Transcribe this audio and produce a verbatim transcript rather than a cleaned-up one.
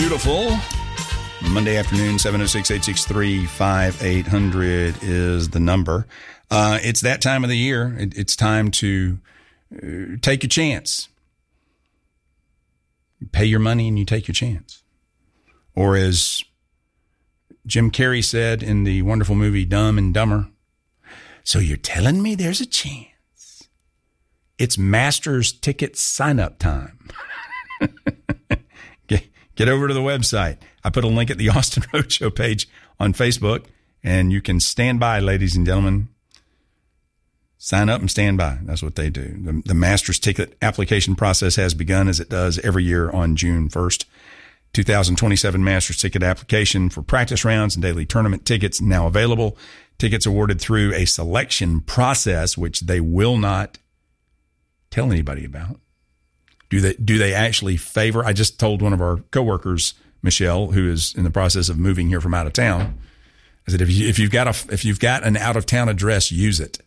beautiful. Monday afternoon, seven oh six, eight six three, five eight hundred is the number. Uh, it's that time of the year. It, it's time to uh, take a chance. You pay your money and you take your chance. Or as Jim Carrey said in the wonderful movie Dumb and Dumber, so you're telling me there's a chance. It's Masters ticket sign-up time. get, get over to the website. I put a link at the Austin Roadshow page on Facebook, and you can stand by, ladies and gentlemen. Sign up and stand by. That's what they do. The, the Masters ticket application process has begun, as it does every year on June first. two thousand twenty-seven Masters ticket application for practice rounds and daily tournament tickets now available. Tickets awarded through a selection process, which they will not tell anybody about. Do they, do they actually favor? I just told one of our coworkers, Michelle, who is in the process of moving here from out of town, I said, if you, if you've got a, if you've got an out of town address, use it.